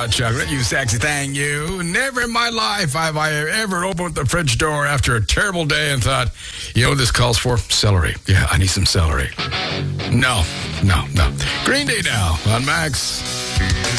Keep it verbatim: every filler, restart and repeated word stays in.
hot chocolate, you sexy thing, you. Never in my life have I ever opened the fridge door after a terrible day and thought, you know what this calls for? Celery. Yeah, I need some celery. No, no, no. Green Day now on Max.